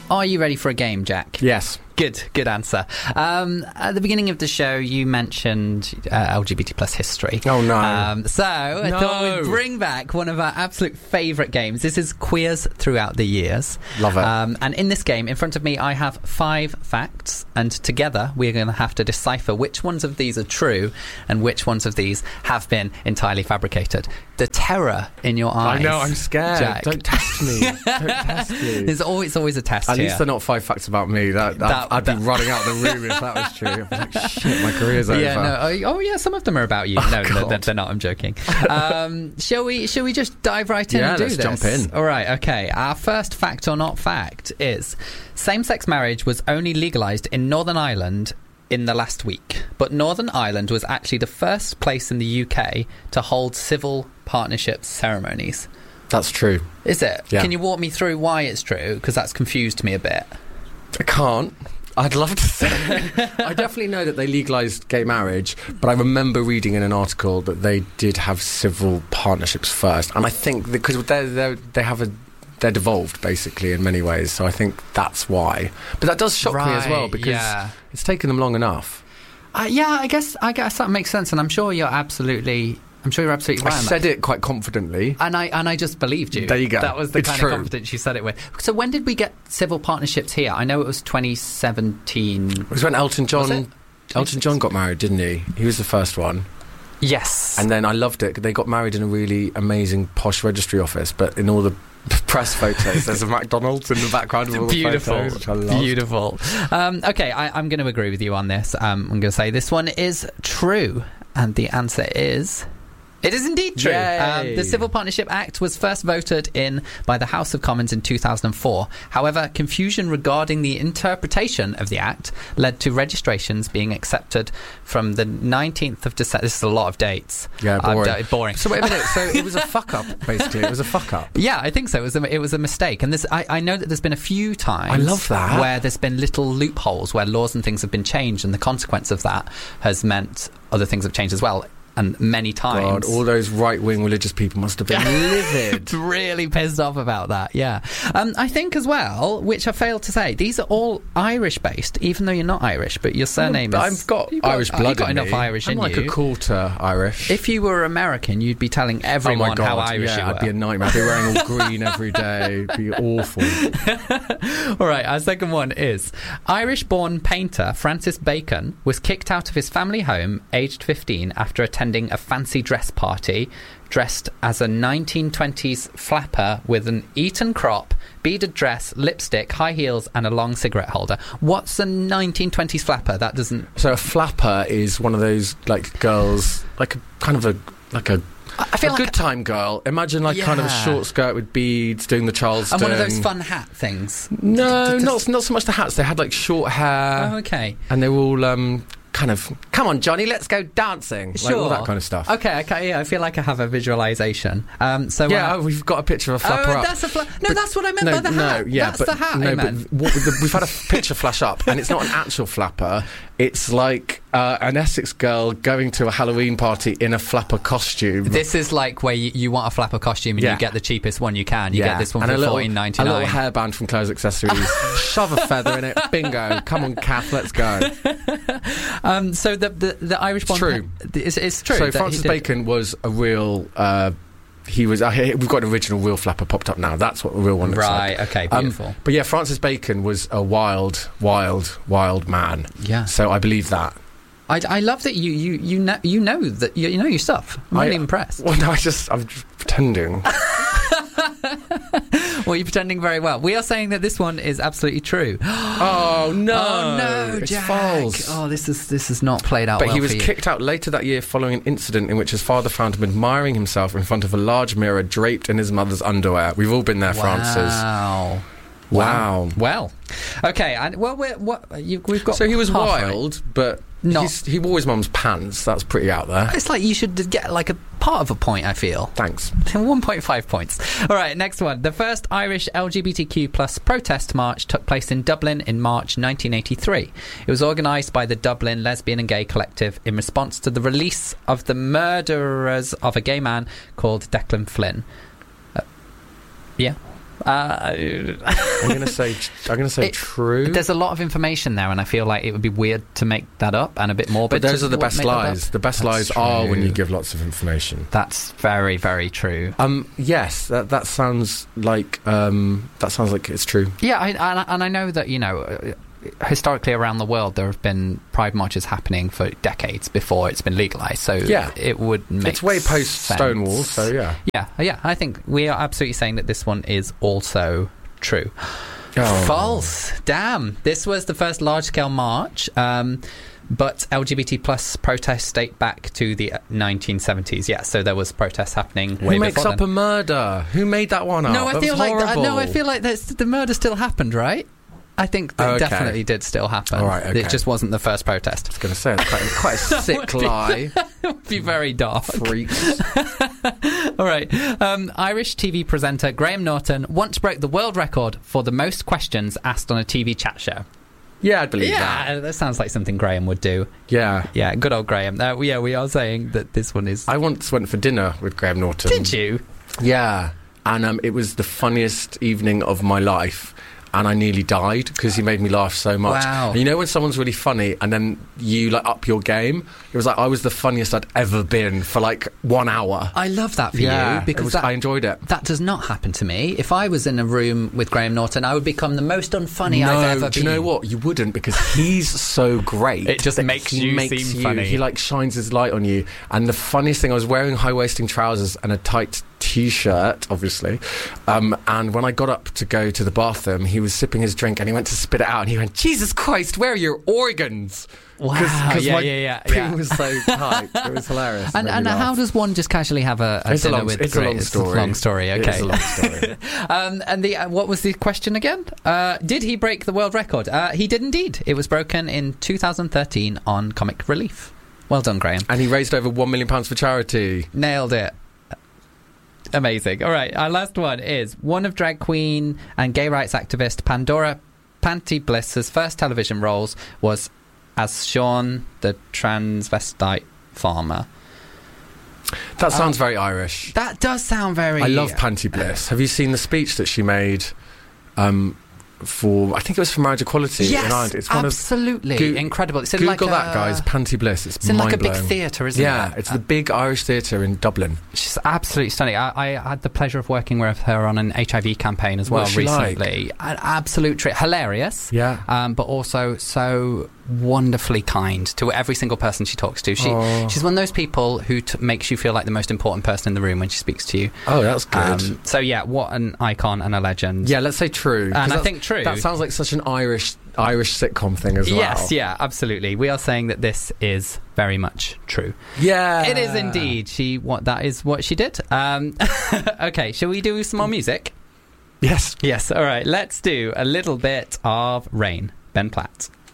Are you ready for a game, Jack? Yes. Good answer. At the beginning of the show, you mentioned LGBT plus history. Oh, no. So I thought we'd bring back one of our absolute favourite games. This is Queers Throughout the Years. Love it. And in this game, in front of me, I have 5 facts, and together we're going to have to decipher which ones of these are true and which ones of these have been entirely fabricated. The terror in your eyes. I know, I'm scared. Jack. Don't test me. Don't test me. It's always a test. At here. least they're not 5 facts about me. I'd be running out of the room if that was true. I'd be like, shit, my career's over. Yeah, no. Yeah, some of them are about you. No, they're not. I'm joking. Shall we just dive right in and do this? Yeah, let's jump in. All right, okay. Our first fact or not fact is same-sex marriage was only legalised in Northern Ireland in the last week, but Northern Ireland was actually the first place in the UK to hold civil partnerships ceremonies. That's true. Is it? Yeah. Can you walk me through why it's true? Because that's confused me a bit. I can't. I'd love to say. I definitely know that they legalised gay marriage, but I remember reading in an article that they did have civil partnerships first, and I think because they're devolved basically in many ways, so I think that's why. But that does shock me as well, because it's taken them long enough. I guess that makes sense, and I'm sure you're absolutely right. I said it quite confidently, and I just believed you. There you go. That was the kind true. of confidence you said it with. So when did we get civil partnerships here? I know it was 2017. It was when Elton John got married, didn't he? He was the first one. Yes. And then I loved it. They got married in a really amazing posh registry office, but in all the press photos there's a McDonald's in the background of all the photos, which I love. Beautiful. Okay, I'm going to agree with you on this. I'm going to say this one is true, and the answer is... It is indeed true. The Civil Partnership Act was first voted in by the House of Commons in 2004. However, confusion regarding the interpretation of the Act led to registrations being accepted from the 19th of December. This is a lot of dates. Yeah, boring. So wait a minute. So it was a fuck-up, basically. It was a fuck-up. Yeah, I think so. It was a mistake. And this, I know that there's been a few times... I love that. ...where there's been little loopholes where laws and things have been changed, and the consequence of that has meant other things have changed as well. And many times... God, all those right-wing religious people must have been livid. Really pissed off about that, yeah. I think as well, which I failed to say, these are all Irish-based, even though you're not Irish, but your surname is... I've got Irish blood You've got in enough me. Irish I'm in like you. a quarter Irish. If you were American, you'd be telling everyone how Irish you were. I'd be a nightmare. I'd be wearing all green every day. It'd be awful. All right, our second one is Irish-born painter Francis Bacon was kicked out of his family home aged 15 after attending a fancy dress party dressed as a 1920s flapper with an Eton crop, beaded dress, lipstick, high heels and a long cigarette holder. What's a 1920s flapper? That doesn't... So a flapper is one of those like girls, like a kind of I feel like good time girl. Imagine kind of a short skirt with beads, doing the Charleston. And one of those fun hat things. No, not so much the hats. They had like short hair. Oh, okay. And they were all kind of, come on, Johnny, let's go dancing. Sure. Like all that kind of stuff. Okay, yeah, I feel like I have a visualisation. We've got a picture of a flapper up. That's that's what I meant by the hat. That's the hat I meant. We've had a picture flash up, and it's not an actual flapper. It's like an Essex girl going to a Halloween party in a flapper costume. This is like where you want a flapper costume and you get the cheapest one you can. You get this one for $14.99. A little hairband from Claire's Accessories. Shove a feather in it. Bingo. Come on, Kath, let's go. So the Irish one... True. It's true. So Francis Bacon was a real... he was. We've got an original real flapper popped up now. That's what the real one looks like. Right, okay, beautiful. But yeah, Francis Bacon was a wild man. Yeah. So I believe that. I love that you know that you know your stuff. I'm really impressed. Well, no, I'm pretending. Well, you're pretending very well. We are saying that this one is absolutely true. Oh no! No, it's Jack. false. Oh, this is not played out. But well he was for you. kicked out later that year following an incident in which his father found him admiring himself in front of a large mirror draped in his mother's underwear. We've all been there, Francis. Wow. Well, okay. And we've got. So he was halfway. wild, but he wore his mum's pants. That's pretty out there. It's like you should get like a part of a point, I feel. Thanks. 1.5 points. All right, next one. The first Irish LGBTQ plus protest march took place in Dublin in March 1983. It was organised by the Dublin Lesbian and Gay Collective in response to the release of the murderers of a gay man called Declan Flynn. I'm gonna say true. There's a lot of information there, and I feel like it would be weird to make that up and a bit morbid. But those are the best lies. The best lies are when you give lots of information. That's very, very true. Yes, that sounds like it's true. Yeah, and I know that, you know, historically around the world there have been pride marches happening for decades before it's been legalised, so it would make it's way post sense. Stonewall, so yeah, I think we are absolutely saying that this one is also true. False. Damn. This was the first large-scale march, but LGBT plus protests date back to the 1970s. Yeah, so there was protests happening way before then. Who makes up a murder? Who made that one up? No, I feel like the murder still happened, right? I think it definitely did still happen. All right, okay. It just wasn't the first protest. I was going to say, it's quite a sick lie. It would be very dark. Freaks. All right. Irish TV presenter Graham Norton once broke the world record for the most questions asked on a TV chat show. Yeah, I'd believe that. Yeah, that sounds like something Graham would do. Yeah. Yeah, good old Graham. We are saying that this one is... I once went for dinner with Graham Norton. Did you? Yeah. And it was the funniest evening of my life. And I nearly died because he made me laugh so much. Wow. And you know when someone's really funny and then you like up your game? It was like I was the funniest I'd ever been for like 1 hour. I love that for you because I enjoyed it. That does not happen to me. If I was in a room with Graham Norton, I would become the most unfunny I've ever been. Do you know what? You wouldn't, because he's so great. It just makes you seem funny. He like shines his light on you. And the funniest thing, I was wearing high-waisting trousers and a tight T-shirt, obviously, and when I got up to go to the bathroom, he was sipping his drink and he went to spit it out and he went, "Jesus Christ, where are your organs?" Wow. Because my pee was so tight. It was hilarious. And how does one just casually have a dinner with It's a long story. It's a long story, okay. It's a long story. And what was the question again? Did he break the world record? He did indeed. It was broken in 2013 on Comic Relief. Well done, Graham. And he raised over £1 million for charity. Nailed it. Amazing. All right, our last one is one of drag queen and gay rights activist Pandora Panty Bliss's first television roles was as Sean, the transvestite farmer. That sounds very Irish. That does sound very... I love Panty Bliss. Have you seen the speech that she made for, I think it was for marriage equality in Ireland? It's absolutely incredible. It's in Google that, guys. Panty Bliss. It's in mind like a big blowing. theatre, isn't it? Yeah, it's the big Irish theatre in Dublin. She's absolutely stunning. I had the pleasure of working with her on an HIV campaign as well recently. An absolute treat. Hilarious. Yeah. But also so wonderfully kind to every single person she talks to. She's one of those people who makes you feel like the most important person in the room when she speaks to you. Oh, that's good. So yeah, what an icon and a legend. Yeah, let's say true. And I think true. That sounds like such an Irish sitcom thing as well. Yes, yeah, absolutely. We are saying that this is very much true. Yeah, it is indeed. That is what she did. Okay, shall we do some more music? Yes. Yes. All right. Let's do a little bit of Rain. Ben Platt.